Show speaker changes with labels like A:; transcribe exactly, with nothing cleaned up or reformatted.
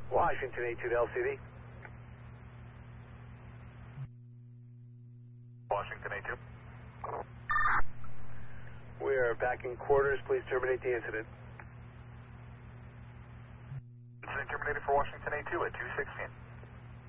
A: Washington A two to L C D.
B: Washington A two.
A: We are back in quarters. Please terminate the incident.
B: Incident terminated for Washington A two at two sixteen.